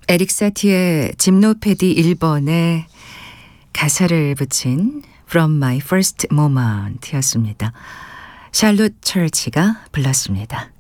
에릭 사티의 짐노패디 1번에 가사를 붙인 From My First Moment이었습니다. 샬롯 철치가 불렀습니다.